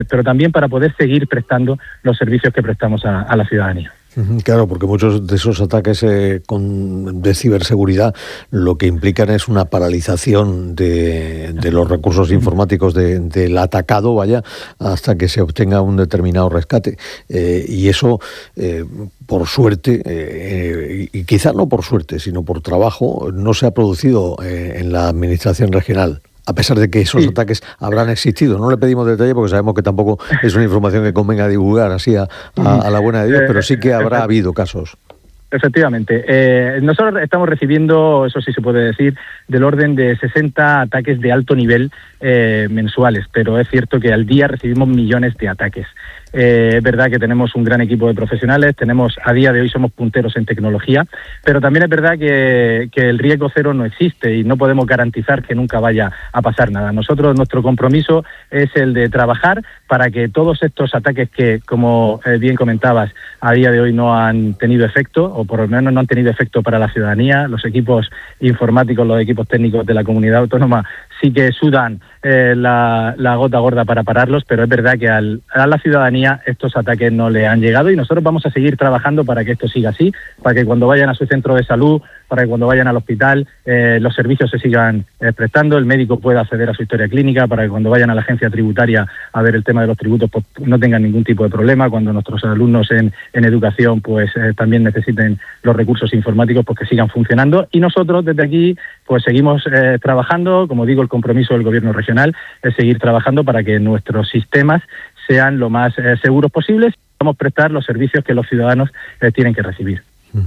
pero también para poder seguir prestando los servicios que prestamos a la ciudadanía. Claro, porque muchos de esos ataques de ciberseguridad lo que implican es una paralización de los recursos informáticos del atacado, hasta que se obtenga un determinado rescate. Y eso, por suerte, y quizá no por suerte, sino por trabajo, no se ha producido en la administración regional. A pesar de que esos ataques habrán existido. No le pedimos detalle porque sabemos que tampoco es una información que convenga divulgar así a la buena de Dios, pero sí que habrá habido casos. Efectivamente. Nosotros estamos recibiendo, eso sí se puede decir, del orden de 60 ataques de alto nivel mensuales, pero es cierto que al día recibimos millones de ataques. Es verdad que tenemos un gran equipo de profesionales, a día de hoy somos punteros en tecnología, pero también es verdad que el riesgo cero no existe y no podemos garantizar que nunca vaya a pasar nada. Nuestro compromiso es el de trabajar para que todos estos ataques que, como bien comentabas, a día de hoy no han tenido efecto, o por lo menos no han tenido efecto para la ciudadanía. Los equipos informáticos, los equipos técnicos de la comunidad autónoma sí que sudan la gota gorda para pararlos, pero es verdad que a la ciudadanía estos ataques no le han llegado y nosotros vamos a seguir trabajando para que esto siga así, para que cuando vayan a su centro de salud, para que cuando vayan al hospital los servicios se sigan prestando, el médico pueda acceder a su historia clínica, para que cuando vayan a la agencia tributaria a ver el tema de los tributos pues no tengan ningún tipo de problema, cuando nuestros alumnos en educación pues también necesiten los recursos informáticos pues que sigan funcionando, y nosotros desde aquí pues seguimos trabajando. Como digo, el compromiso del gobierno regional es seguir trabajando para que nuestros sistemas sean lo más seguros posibles y podamos prestar los servicios que los ciudadanos tienen que recibir.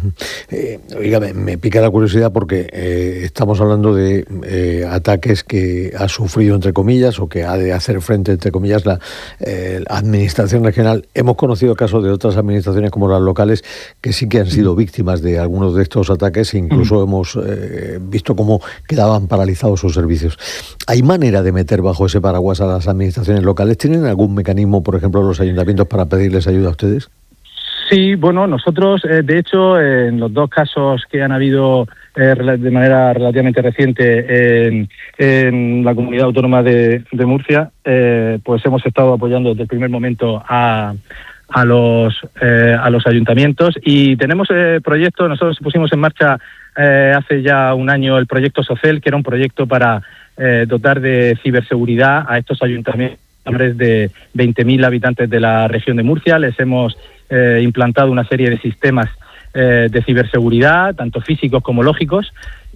Oiga, me pica la curiosidad porque estamos hablando de ataques que ha sufrido, entre comillas, o que ha de hacer frente, entre comillas, la administración regional. Hemos conocido casos de otras administraciones como las locales que sí que han sido víctimas de algunos de estos ataques e incluso hemos visto cómo quedaban paralizados sus servicios. ¿Hay manera de meter bajo ese paraguas a las administraciones locales? ¿Tienen algún mecanismo, por ejemplo, los ayuntamientos para pedirles ayuda a ustedes? Sí, bueno, nosotros, de hecho, en los dos casos que han habido de manera relativamente reciente en la comunidad autónoma de Murcia, pues hemos estado apoyando desde el primer momento a los ayuntamientos, y tenemos proyectos. Nosotros pusimos en marcha hace ya un año el proyecto SOCEL, que era un proyecto para dotar de ciberseguridad a estos ayuntamientos de 20.000 habitantes de la región de Murcia. Les hemos implantado una serie de sistemas de ciberseguridad, tanto físicos como lógicos,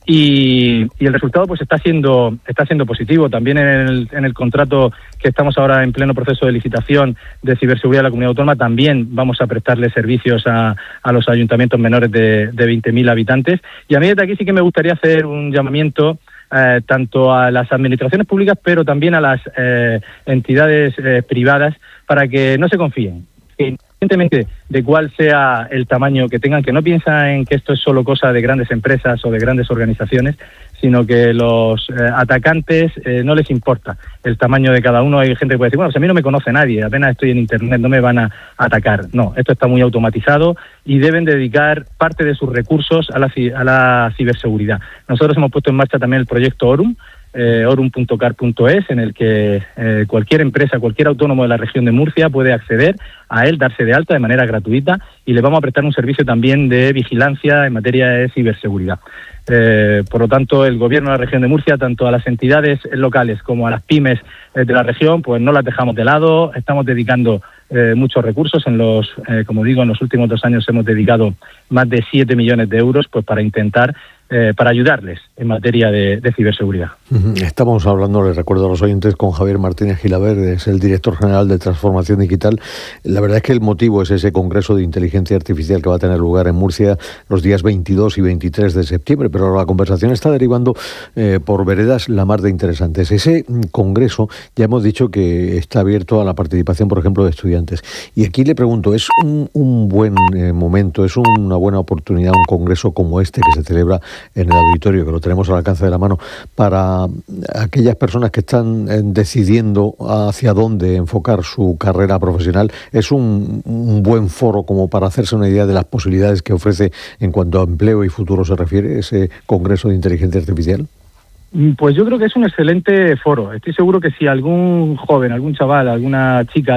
y el resultado pues está siendo positivo. También en el contrato que estamos ahora en pleno proceso de licitación de ciberseguridad de la comunidad autónoma, también vamos a prestarle servicios a los ayuntamientos menores de 20.000 habitantes. Y a mí desde aquí sí que me gustaría hacer un llamamiento tanto a las administraciones públicas, pero también a las entidades privadas, para que no se confíen, que independientemente de cuál sea el tamaño que tengan, que no piensen que esto es solo cosa de grandes empresas o de grandes organizaciones, sino que los atacantes no les importa el tamaño de cada uno. Hay gente que puede decir, bueno, pues a mí no me conoce nadie, apenas estoy en Internet, no me van a atacar. No, esto está muy automatizado y deben dedicar parte de sus recursos a la ciberseguridad. Nosotros hemos puesto en marcha también el proyecto Orum, orum.car.es, en el que cualquier empresa, cualquier autónomo de la región de Murcia puede acceder a él, darse de alta de manera gratuita, y le vamos a prestar un servicio también de vigilancia en materia de ciberseguridad. Por lo tanto, el gobierno de la región de Murcia, tanto a las entidades locales como a las pymes de la región, pues no las dejamos de lado. Estamos dedicando muchos recursos. Como digo, en los últimos 2 años hemos dedicado más de 7 millones de euros pues para intentar para ayudarles en materia de ciberseguridad. Estamos hablando, les recuerdo a los oyentes, con Javier Martínez Gilabert, es el director general de Transformación Digital. La verdad es que el motivo es ese Congreso de Inteligencia Artificial que va a tener lugar en Murcia los días 22 y 23 de septiembre, pero la conversación está derivando por veredas la más de interesantes. Ese Congreso ya hemos dicho que está abierto a la participación, por ejemplo, de estudiantes. Y aquí le pregunto, ¿es un buen momento, es una buena oportunidad un congreso como este que se celebra en el auditorio, que lo tenemos al alcance de la mano, para aquellas personas que están decidiendo hacia dónde enfocar su carrera profesional? ¿Es un buen foro como para hacerse una idea de las posibilidades que ofrece en cuanto a empleo y futuro se refiere ese Congreso de Inteligencia Artificial? Pues yo creo que es un excelente foro. Estoy seguro que si algún joven, algún chaval, alguna chica